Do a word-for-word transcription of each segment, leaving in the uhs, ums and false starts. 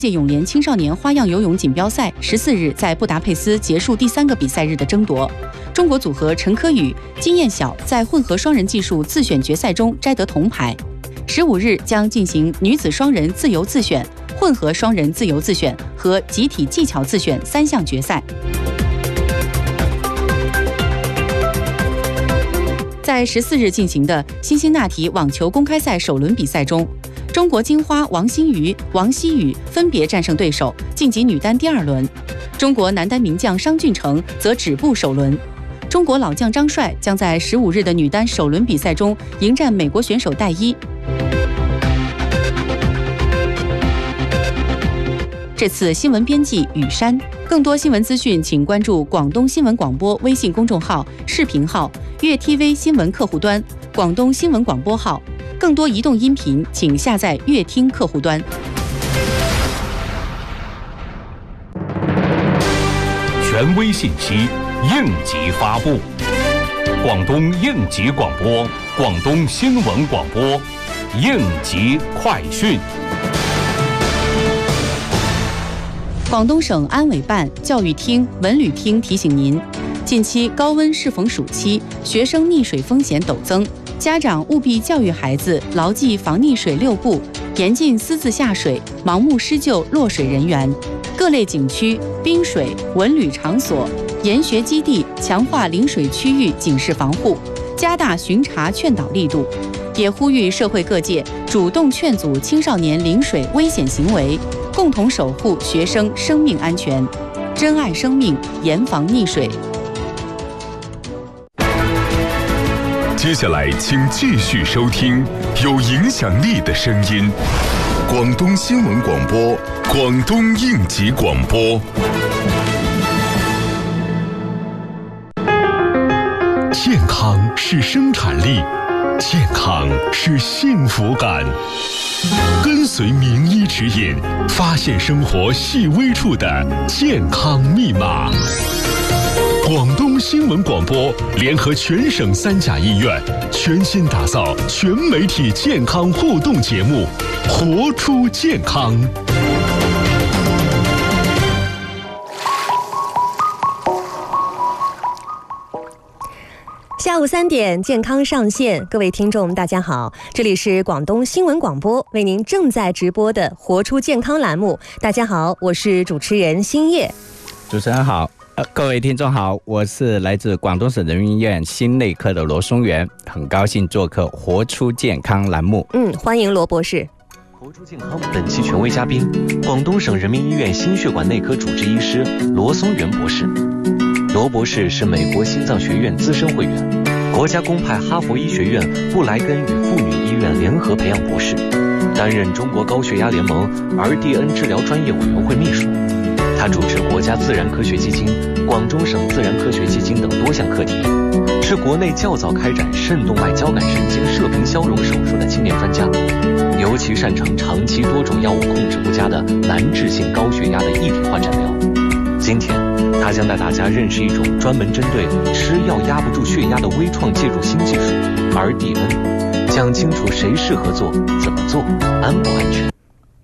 世界泳联青少年花样游泳锦标赛十四日在布达佩斯结束第三个比赛日的争夺。中国组合陈科宇、金燕晓在混合双人技术自选决赛中摘得铜牌。十五日将进行女子双人自由自选、混合双人自由自选和集体技巧自选三项决赛。在十四日进行的辛辛那提网球公开赛首轮比赛中，中国金花王欣瑜、王希雨分别战胜对手，晋级女单第二轮。中国男单名将商俊成则止步首轮。中国老将张帅将在十五日的女单首轮比赛中迎战美国选手戴一。这次新闻编辑雨山，更多新闻资讯请关注广东新闻广播微信公众号、视频号、粤 T V 新闻客户端、广东新闻广播号。更多移动音频请下载乐听客户端。 权威信息，应急发布。广东应急广播，广东新闻广播，应急快讯。 广东省安委办、教育厅、文旅厅提醒您，近期高温适逢暑期，学生溺水风险陡增，家长务必教育孩子牢记防溺水六步，严禁私自下水，盲目施救落水人员。各类景区、滨水、文旅场所、研学基地强化临水区域警示防护，加大巡查劝导力度，也呼吁社会各界主动劝阻青少年临水危险行为，共同守护学生生命安全，珍爱生命，严防溺水。 接下来请继续收听有影响力的声音，广东新闻广播，广东应急广播。健康是生产力，健康是幸福感。跟随名医指引，发现生活细微处的健康密码。广东新闻广播联合全省三甲医院，全新打造全媒体健康互动节目《活出健康》。 下午三点，健康上线，各位听众大家好，这里是广东新闻广播为您正在直播的活出健康栏目。大家好，我是主持人新叶。 主持人好，呃、各位听众好，我是来自广东省人民医院心内科的罗松元，很高兴做客活出健康栏目。 嗯，欢迎罗博士。 活出健康本期权威嘉宾，广东省人民医院心血管内科主治医师罗松元博士。罗博士是美国心脏学院资深会员，国家公派哈佛医学院布莱根与妇女医院联合培养博士，担任中国高血压联盟 R D N 治疗专业委员会秘书。他主持国家自然科学基金、广东省自然科学基金等多项课题，是国内较早开展肾动脉交感神经射频消融手术的青年专家，尤其擅长长期多种药物控制不佳的难治性高血压的一体化诊疗。今天他将带大家认识一种专门针对吃药压不住血压的微创介入新技术 R D N， 讲清楚谁适合做、怎么做、安不安全。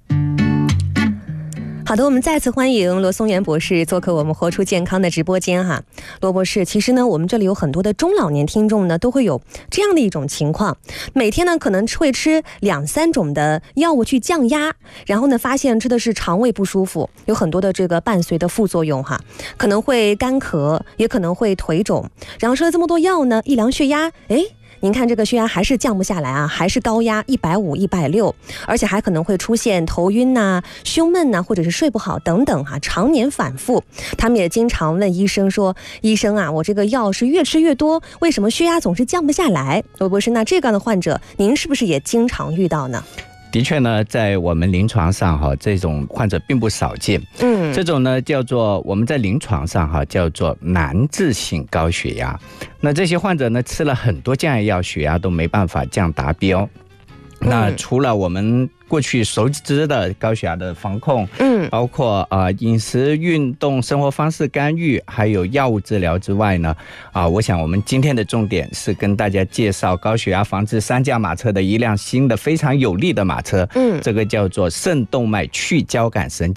好的，我们再次欢迎罗松元博士做客我们活出健康的直播间哈。罗博士，其实呢，我们这里有很多的中老年听众呢，都会有这样的一种情况，每天呢可能会吃两三种的药物去降压，然后呢发现吃的是肠胃不舒服，有很多的这个伴随的副作用哈，可能会干咳，也可能会腿肿，然后吃了这么多药呢，一量血压，哎。您看这个血压还是降不下来啊，还是高压一百五、一百六，而且还可能会出现头晕呐、啊、胸闷呐、啊，或者是睡不好等等哈、啊，常年反复。他们也经常问医生说：“医生啊，我这个药是越吃越多，为什么血压总是降不下来？”罗博士，那这个的患者，您是不是也经常遇到呢？ 的确呢，在我们临床上哈，这种患者并不少见。嗯，这种呢叫做我们在临床上哈叫做难治性高血压。那这些患者呢吃了很多降压药，血压都没办法降达标。 那除了我们过去熟知的高血压的防控，嗯，包括呃饮食、运动、生活方式干预，还有药物治疗之外呢，啊、呃，我想我们今天的重点是跟大家介绍高血压防治三驾马车的一辆新的非常有力的马车，嗯，这个叫做肾动脉去交感神